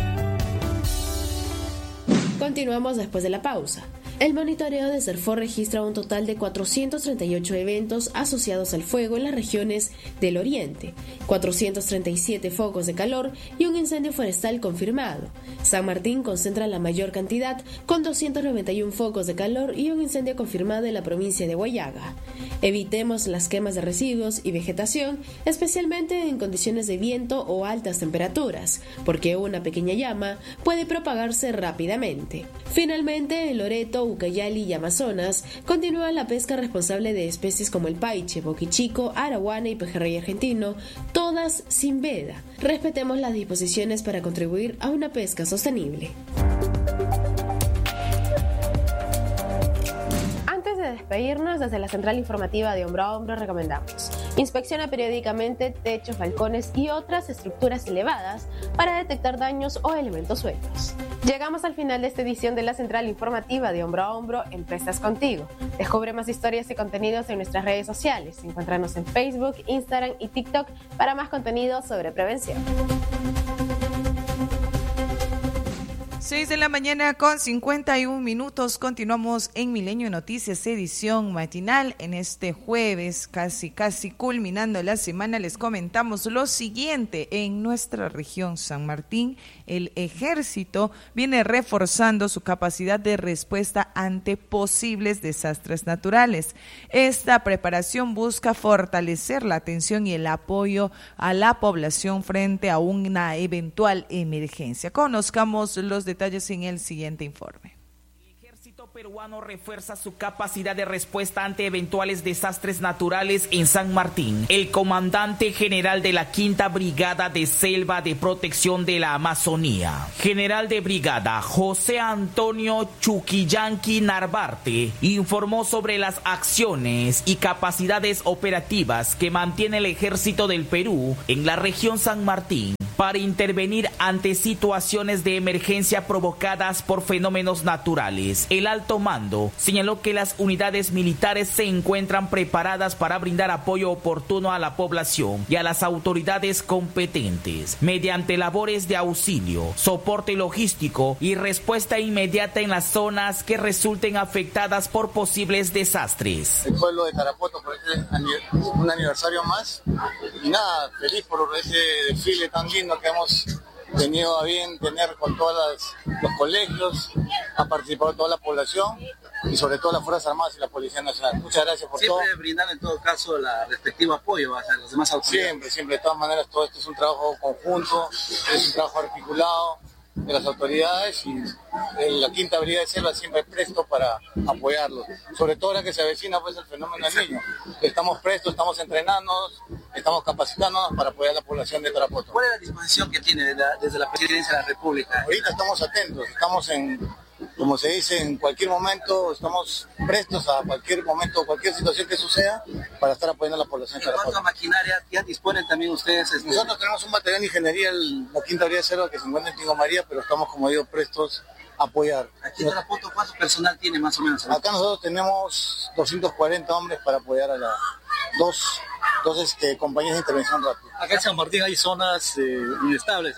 Continuamos después de la pausa. El monitoreo de CERFOR registra un total de 438 eventos asociados al fuego en las regiones del Oriente, 437 focos de calor y un incendio forestal confirmado. San Martín concentra la mayor cantidad, con 291 focos de calor y un incendio confirmado en la provincia de Huallaga. Evitemos las quemas de residuos y vegetación, especialmente en condiciones de viento o altas temperaturas, porque una pequeña llama puede propagarse rápidamente. Finalmente, en Loreto, Ucayali y Amazonas, continúa la pesca responsable de especies como el paiche, boquichico, arahuana y pejerrey argentino, todas sin veda. Respetemos las disposiciones para contribuir a una pesca sostenible. Antes de despedirnos, desde la central informativa de Hombro a Hombro recomendamos: inspecciona periódicamente techos, balcones y otras estructuras elevadas para detectar daños o elementos sueltos. Llegamos al final de esta edición de la central informativa de Hombro a Hombro, Empresas Contigo. Descubre más historias y contenidos en nuestras redes sociales. Encuéntranos en Facebook, Instagram y TikTok para más contenido sobre prevención. 6 de la mañana con 51 minutos. Continuamos en Milenio Noticias, edición matinal. En este jueves, casi culminando la semana, les comentamos lo siguiente. En nuestra región San Martín, el Ejército viene reforzando su capacidad de respuesta ante posibles desastres naturales. Esta preparación busca fortalecer la atención y el apoyo a la población frente a una eventual emergencia. Conozcamos los detalles en el siguiente informe. El ejército peruano refuerza su capacidad de respuesta ante eventuales desastres naturales en San Martín. El comandante general de la 5ª Brigada de Selva de Protección de la Amazonía, general de brigada José Antonio Chuquillanqui Narvarte, informó sobre las acciones y capacidades operativas que mantiene el Ejército del Perú en la región San Martín para intervenir ante situaciones de emergencia provocadas por fenómenos naturales. El alto mando señaló que las unidades militares se encuentran preparadas para brindar apoyo oportuno a la población y a las autoridades competentes mediante labores de auxilio, soporte logístico y respuesta inmediata en las zonas que resulten afectadas por posibles desastres. El pueblo de Tarapoto por un aniversario más y nada, feliz por ese desfile tan lindo que hemos tenido a bien tener con todos los colegios, ha participado toda la población y sobre todo las Fuerzas Armadas y la Policía Nacional. Muchas gracias por todo. Siempre brindar en todo caso la respectivo apoyo a los demás autoridades. Siempre, de todas maneras todo esto es un trabajo conjunto, es un trabajo articulado de las autoridades y la Quinta Brigada de Selva siempre presto para apoyarlos, sobre todo ahora que se avecina pues el fenómeno del niño. Estamos prestos, estamos entrenándonos, estamos capacitándonos para apoyar a la población de Tarapoto. ¿Cuál es la disposición que tiene desde la Presidencia de la República? Ahorita estamos atentos, estamos como se dice, en cualquier momento estamos prestos a cualquier momento, cualquier situación que suceda para estar apoyando a la población de Tarapoto. ¿En cuanto a maquinaria, ya disponen también ustedes? Nosotros tenemos un material de ingeniería, la Quinta Brigada de Selva que se encuentra en Tingo María, pero estamos, como digo, prestos a apoyar. Aquí en Tarapoto, ¿cuánto personal tiene más o menos? Acá nosotros tenemos 240 hombres para apoyar a las dos compañías de intervención rápida. Acá en San Martín hay zonas inestables,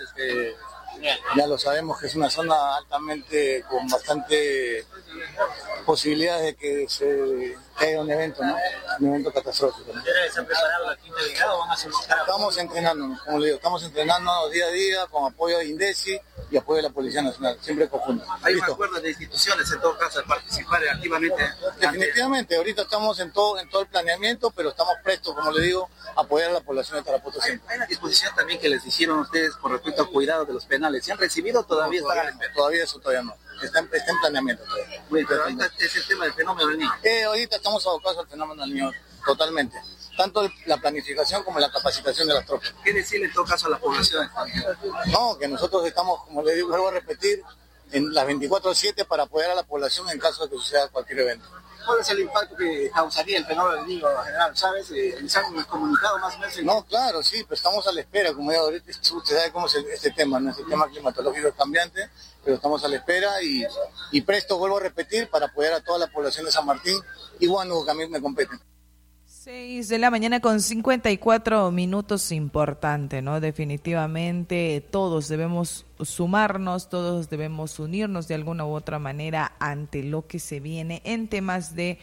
ya lo sabemos que es una zona altamente con bastante posibilidades de que se caiga un evento, ¿no? Un evento catastrófico, ¿no? ¿Se han preparado la Quinta Brigada o van a solicitar? Estamos entrenándonos, como le digo, estamos entrenándonos día a día con apoyo de INDECI y apoyo de la Policía Nacional, siempre conjunto. Hay un acuerdo de instituciones en todo caso de participar activamente. Definitivamente, ahorita estamos en todo el planeamiento, pero estamos prestos, como le digo, a apoyar a la población de Tarapoto siempre. Hay una disposición también que les hicieron ustedes con respecto al cuidado de los penales. ¿Se han recibido o todavía están a la espera? Todavía no. Está en planeamiento todavía. Muy bien, pero ahorita es el tema del fenómeno del niño. Ahorita estamos abocados al fenómeno del niño, totalmente. Tanto la planificación como la capacitación de las tropas. ¿Qué decirle en todo caso a la población? No, que nosotros estamos, como le digo, vuelvo a repetir, en las 24/7 para apoyar a la población en caso de que suceda cualquier evento. ¿Cuál es el impacto que causaría el fenómeno del niño general? ¿Sabes? ¿Les han comunicado más o menos? No, claro, sí, pero estamos a la espera. Como digo, ahorita usted sabe cómo es este tema, ¿no? Este tema climatológico es cambiante, pero estamos a la espera y presto, vuelvo a repetir, para apoyar a toda la población de San Martín y Huánuco, que a mí me competen. 6 de la mañana con 54 minutos, importante, ¿no? Definitivamente todos debemos sumarnos, todos debemos unirnos de alguna u otra manera ante lo que se viene en temas de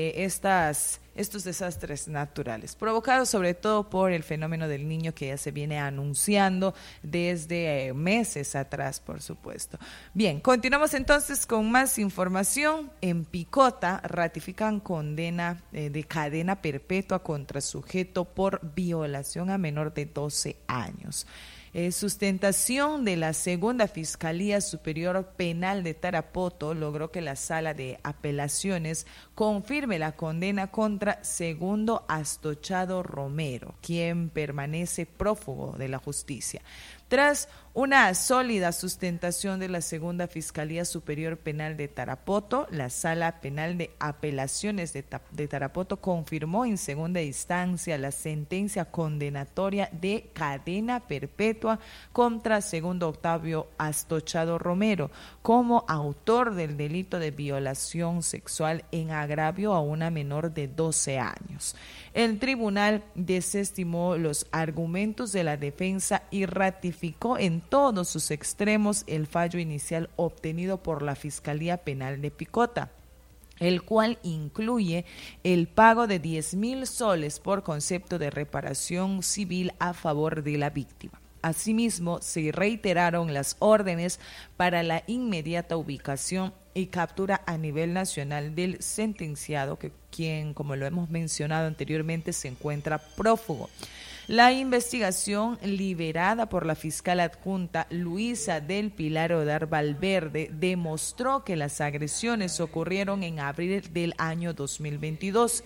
estos desastres naturales, provocados sobre todo por el fenómeno del niño que ya se viene anunciando desde meses atrás, por supuesto. Bien, continuamos entonces con más información. En Picota ratifican condena de cadena perpetua contra sujeto por violación a menor de 12 años. Sustentación de la Segunda Fiscalía Superior Penal de Tarapoto logró que la Sala de Apelaciones confirme la condena contra Segundo Astochado Romero, quien permanece prófugo de la justicia. Tras una sólida sustentación de la Segunda Fiscalía Superior Penal de Tarapoto, la Sala Penal de Apelaciones de Tarapoto confirmó en segunda instancia la sentencia condenatoria de cadena perpetua contra Segundo Octavio Astochado Romero como autor del delito de violación sexual en agravio a una menor de 12 años. El tribunal desestimó los argumentos de la defensa y ratificó en todos sus extremos el fallo inicial obtenido por la Fiscalía Penal de Picota, el cual incluye el pago de 10,000 soles por concepto de reparación civil a favor de la víctima. Asimismo, se reiteraron las órdenes para la inmediata ubicación y captura a nivel nacional del sentenciado, quien, como lo hemos mencionado anteriormente, se encuentra prófugo. La investigación liberada por la fiscal adjunta Luisa del Pilar Odar Valverde demostró que las agresiones ocurrieron en abril del año 2022.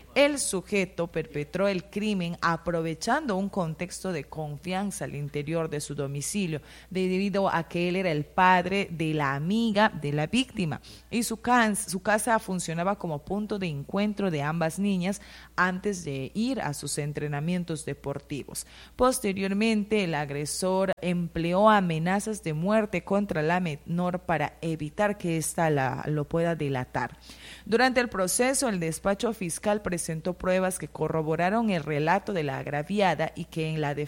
El sujeto perpetró el crimen aprovechando un contexto de confianza al interior de su domicilio, debido a que él era el padre de la amiga de la víctima y su casa funcionaba como punto de encuentro de ambas niñas antes de ir a sus entrenamientos deportivos. Posteriormente, el agresor empleó amenazas de muerte contra la menor para evitar que ésta lo pueda delatar. Durante el proceso, el despacho fiscal presentó pruebas que corroboraron el relato de la agraviada y que en la